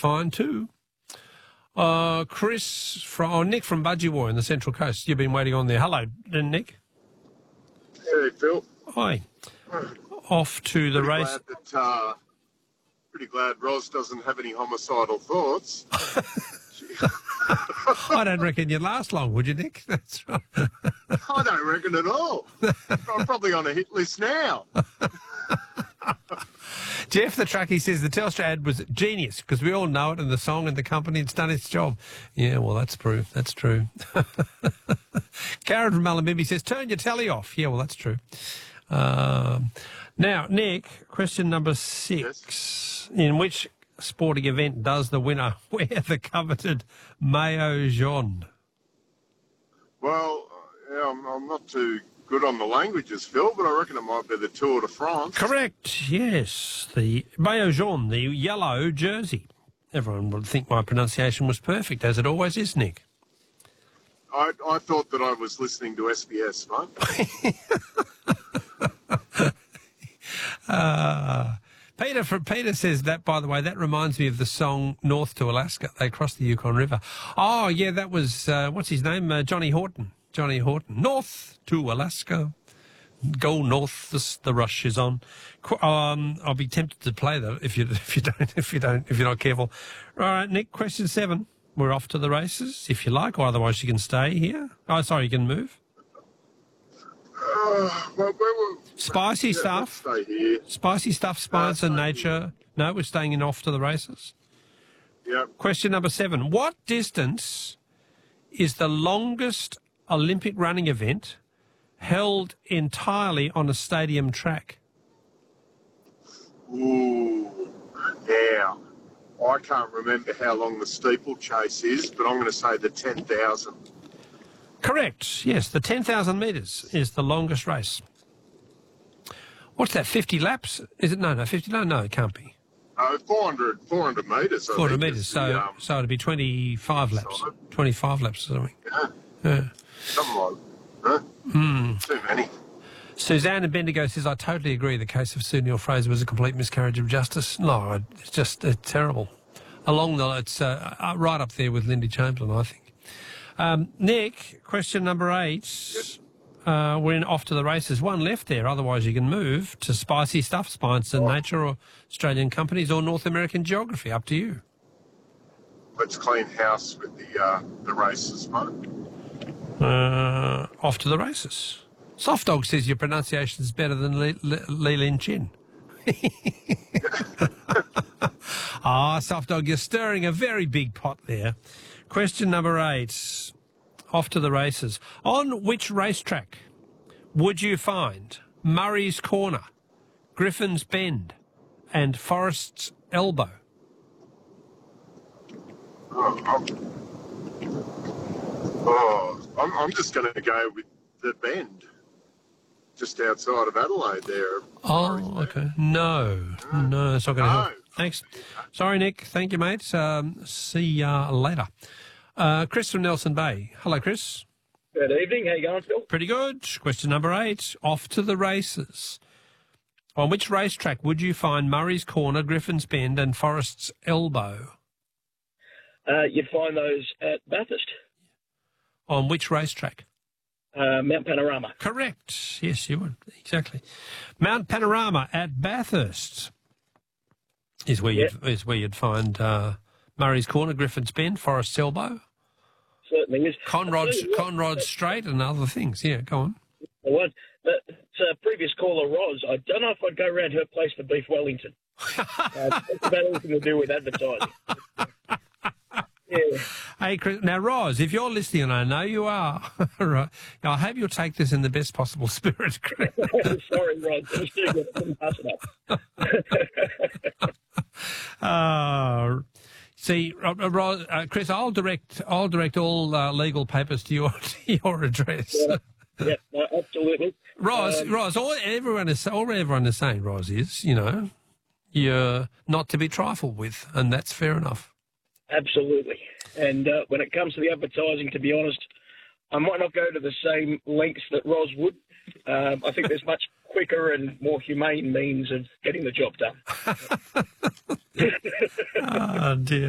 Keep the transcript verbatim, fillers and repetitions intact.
fine too. Uh, Chris from oh, Nick from Budgewoi in the Central Coast. You've been waiting on there. Hello, Nick. Hey, Phil. Hi. Off to the pretty race. Glad that, uh, pretty glad Ros doesn't have any homicidal thoughts. I don't reckon you'd last long, would you, Nick? That's right. I don't reckon at all. I'm probably on a hit list now. Jeff the truckie says the Telstra ad was genius because we all know it and the song and the company, it's done its job. Yeah, well, that's proof. That's true. Karen from Mullumbimby says, turn your telly off. Yeah, well, that's true. Um, now, Nick, question number six. Yes. In which sporting event does the winner wear the coveted maillot jaune? Well, yeah, I'm, I'm not too good on the languages, Phil, but I reckon it might be the Tour de France. Correct, yes. The maillot jaune, the yellow jersey. Everyone would think my pronunciation was perfect, as it always is, Nick. I, I thought that I was listening to S B S, mate. uh, Peter from Peter says that, by the way, that reminds me of the song North to Alaska. They crossed the Yukon River. Oh, yeah, that was, uh, what's his name? Uh, Johnny Horton. Johnny Horton. North to Alaska. Go north, the, the rush is on. Um, I'll be tempted to play that if you if you don't if you don't if you're not careful. All right, Nick. Question seven. We're off to the races, if you like, or otherwise you can stay here. Oh, sorry, you can move. Uh, well, well, Spicy yeah, stuff. Let's stay here. Spicy stuff. Science No, and stay nature. here. No, we're staying in off to the races. Yep. Question number seven. What distance is the longest Olympic running event held entirely on a stadium track? Ooh, now, I can't remember how long the steeplechase is, but I'm going to say the ten thousand. Correct. Yes, the ten thousand metres is the longest race. What's that, fifty laps? Is it? No, no, fifty. No, no, it can't be. Uh, four hundred, four hundred metres. I four hundred think, metres, is so, the, um, so it'd be twenty-five laps. solid. twenty-five laps or something. Yeah, Yeah. something like that. Huh? Mm. Too many. Suzanne in Bendigo says, I totally agree the case of Sue Neil-Fraser was a complete miscarriage of justice. No, it's just it's terrible. Along the, it's uh, right up there with Lindy Chamberlain, I think. Um, Nick, question number eight. Yes. Uh, we're in off to the races. One left there, otherwise you can move to spicy stuff, Science and Oh. Nature or Australian companies or North American geography. Up to you. Let's clean house with the uh, the races, mate. Uh, off to the races. Soft Dog says your pronunciation is better than Li, Li, Li Lin Chin. Ah, Soft Dog, you're stirring a very big pot there. Question number eight. Off to the races. On which racetrack would you find Murray's Corner, Griffin's Bend, and Forest's Elbow? Oh, I'm, oh, I'm, I'm just going to go with the Bend, just outside of Adelaide there. Oh, okay. No, no, that's not going to No. help. Thanks. Sorry, Nick. Thank you, mate. Um, see ya later. Uh, Chris from Nelson Bay. Hello, Chris. Good evening. How you going, Phil? Pretty good. Question number eight. Off to the races. On which racetrack would you find Murray's Corner, Griffin's Bend, and Forest's Elbow? Uh, you'd find those at Bathurst, On which racetrack? uh, Mount Panorama. Correct. Yes, you would. Exactly. Mount Panorama at Bathurst is where you'd, is where you'd find uh, Murray's Corner, Griffin's Bend, Forest's Elbow, Certainly is. Conrod's, I'll tell you what, Conrod's Strait, and other things. Yeah, go on. the one, but uh, previous caller, Roz, I don't know if I'd go around her place for beef Wellington. uh, it's about anything to do with advertising. Yeah. Hey, Chris, now, Roz, if you're listening, and I know you are, right, I hope you'll take this in the best possible spirit, Chris. Sorry, Roz. It was too good. I couldn't pass it up. Uh, see, uh, Roz, uh, Chris, I'll direct, I'll direct all uh, legal papers to your to your address. Yeah, yeah, no, absolutely. Roz, Um, Roz, all everyone is all everyone is saying, Roz, is you know, you're not to be trifled with, and that's fair enough. Absolutely. And uh, when it comes to the advertising, to be honest, I might not go to the same lengths that Roz would. Um, I think there's much quicker and more humane means of getting the job done. Oh, dear.